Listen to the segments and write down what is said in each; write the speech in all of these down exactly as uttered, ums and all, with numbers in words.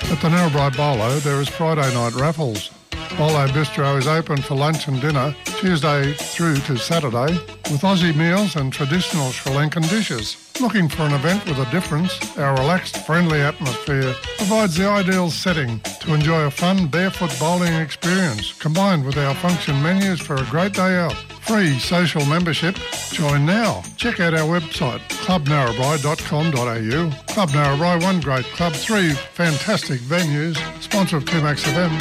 At the Narrabri Bolo, there is Friday night raffles. Bolo Bistro is open for lunch and dinner Tuesday through to Saturday with Aussie meals and traditional Sri Lankan dishes. Looking for an event with a difference? Our relaxed, friendly atmosphere provides the ideal setting to enjoy a fun barefoot bowling experience combined with our function menus for a great day out. Free social membership. Join now. Check out our website, club narrabri dot com dot a u. Club Narrabri, one great club, three fantastic venues. Sponsor of two Max F M.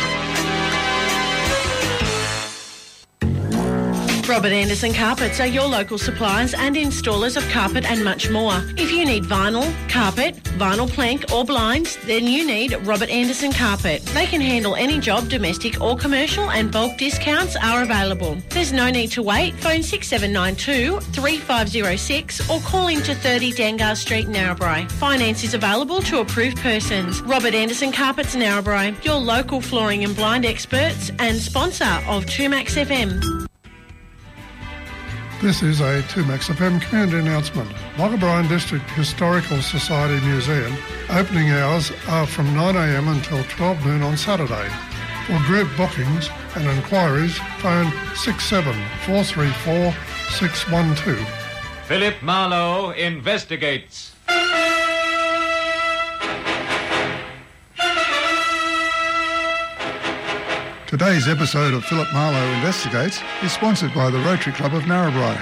Robert Anderson Carpets are your local suppliers and installers of carpet and much more. If you need vinyl, carpet, vinyl plank or blinds, then you need Robert Anderson Carpet. They can handle any job, domestic or commercial, and bulk discounts are available. There's no need to wait. Phone six seven nine two, three five zero six or call into thirty Dangar Street, Narrabri. Finance is available to approved persons. Robert Anderson Carpets, Narrabri, your local flooring and blind experts and sponsor of two Max F M. This is a two Max F M community announcement. Mogabrine District Historical Society Museum opening hours are from nine a m until twelve noon on Saturday. For group bookings and inquiries, phone six seven four three four six one two. Philip Marlowe investigates. Today's episode of Philip Marlowe Investigates is sponsored by the Rotary Club of Narrabri.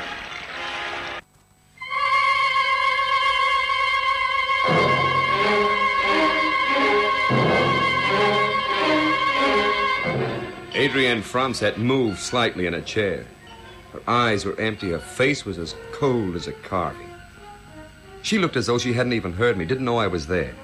Adrienne Franzet moved slightly in a chair. Her eyes were empty. Her face was as cold as a carving. She looked as though she hadn't even heard me, didn't know I was there.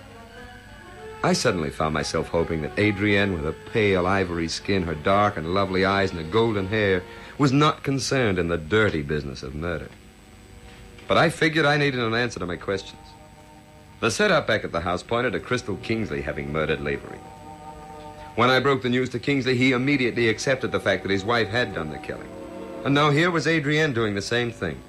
I suddenly found myself hoping that Adrienne, with her pale ivory skin, her dark and lovely eyes, and her golden hair, was not concerned in the dirty business of murder. But I figured I needed an answer to my questions. The setup back at the house pointed to Crystal Kingsley having murdered Lavery. When I broke the news to Kingsley, he immediately accepted the fact that his wife had done the killing. And now here was Adrienne doing the same thing.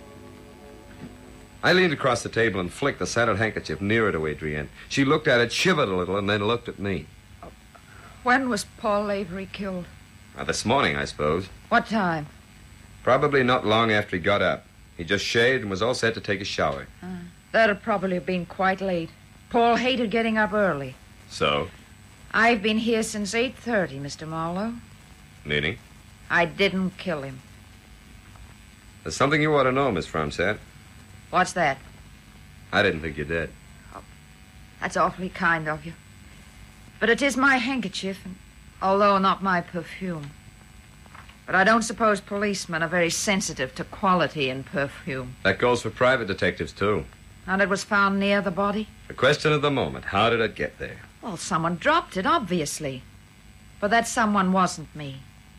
I leaned across the table and flicked the scented handkerchief nearer to Adrienne. She looked at it, shivered a little, and then looked at me. When was Paul Lavery killed? Uh, this morning, I suppose. What time? Probably not long after he got up. He just shaved and was all set to take a shower. Uh, that'd probably have been quite late. Paul hated getting up early. So? I've been here since eight thirty, Mister Marlowe. Meaning? I didn't kill him. There's something you ought to know, Miss Fromsett. What's that? I didn't think you did. Oh, that's awfully kind of you. But it is my handkerchief, and, although not my perfume. But I don't suppose policemen are very sensitive to quality in perfume. That goes for private detectives, too. And it was found near the body? The question of the moment, how did it get there? Well, someone dropped it, obviously. But that someone wasn't me.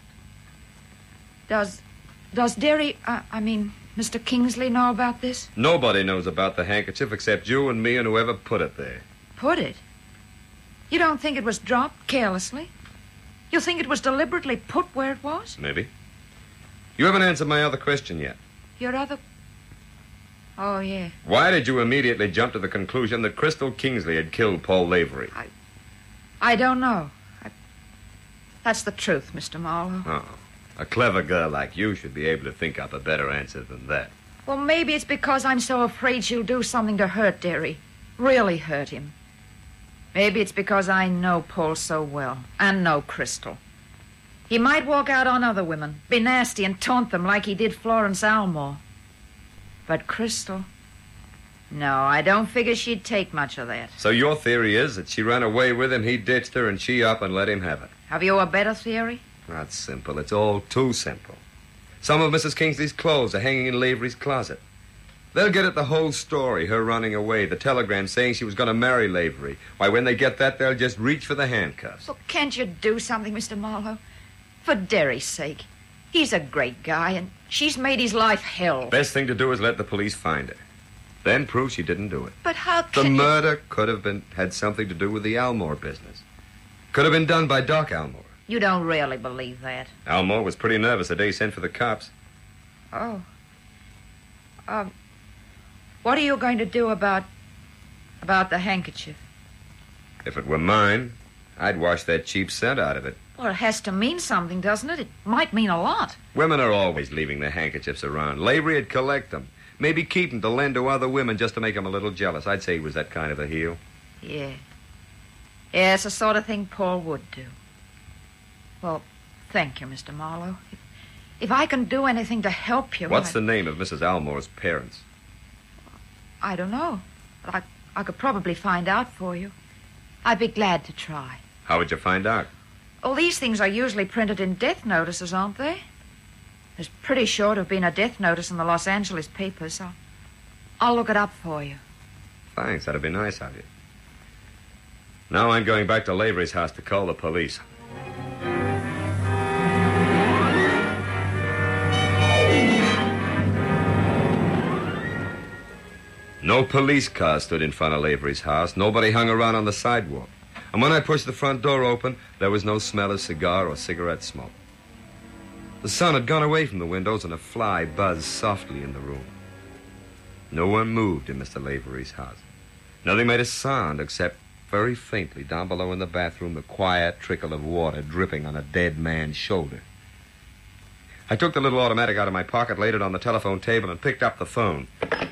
Does... Does Derry... Uh, I mean... Mister Kingsley know about this? Nobody knows about the handkerchief except you and me and whoever put it there. Put it? You don't think it was dropped carelessly? You think it was deliberately put where it was? Maybe. You haven't answered my other question yet. Your other... Oh, yeah. Why did you immediately jump to the conclusion that Crystal Kingsley had killed Paul Lavery? I... I don't know. I... That's the truth, Mister Marlowe. Oh. A clever girl like you should be able to think up a better answer than that. Well, maybe it's because I'm so afraid she'll do something to hurt Derry. Really hurt him. Maybe it's because I know Paul so well. And know Crystal. He might walk out on other women, be nasty and taunt them like he did Florence Almore. But Crystal... No, I don't figure she'd take much of that. So your theory is that she ran away with him, he ditched her, and she up and let him have it. Have you a better theory? That's simple. It's all too simple. Some of Missus Kingsley's clothes are hanging in Lavery's closet. They'll get at the whole story, her running away, the telegram saying she was going to marry Lavery. Why, when they get that, they'll just reach for the handcuffs. Well, can't you do something, Mister Marlowe? For Derry's sake. He's a great guy, and she's made his life hell. Best thing to do is let the police find her. Then prove she didn't do it. But how can The you... murder could have been had something to do with the Almore business. Could have been done by Doc Almore. You don't really believe that. Almore was pretty nervous the day he sent for the cops. Oh. Um, what are you going to do about... about the handkerchief? If it were mine, I'd wash that cheap scent out of it. Well, it has to mean something, doesn't it? It might mean a lot. Women are always leaving their handkerchiefs around. Lavery'd collect them. Maybe keep them to lend to other women just to make them a little jealous. I'd say he was that kind of a heel. Yeah. Yeah, it's the sort of thing Paul would do. Well, thank you, Mister Marlowe. If, if I can do anything to help you... What's I... the name of Missus Almore's parents? I don't know. But I, I could probably find out for you. I'd be glad to try. How would you find out? Well, these things are usually printed in death notices, aren't they? There's pretty sure to have been a death notice in the Los Angeles papers. I'll, I'll look it up for you. Thanks. That'd be nice of you. Now I'm going back to Lavery's house to call the police. No police car stood in front of Lavery's house. Nobody hung around on the sidewalk. And when I pushed the front door open, there was no smell of cigar or cigarette smoke. The sun had gone away from the windows, and a fly buzzed softly in the room. No one moved in Mister Lavery's house. Nothing made a sound except, very faintly, down below in the bathroom, the quiet trickle of water dripping on a dead man's shoulder. I took the little automatic out of my pocket, laid it on the telephone table, and picked up the phone.